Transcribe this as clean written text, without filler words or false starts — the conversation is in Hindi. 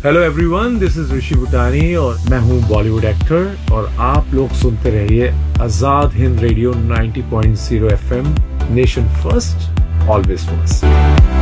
हेलो एवरीवन, दिस इज ऋषि भूटानी और मैं हूँ बॉलीवुड एक्टर और आप लोग सुनते रहिए Azad Hind radio 90.0 FM, nation first always first.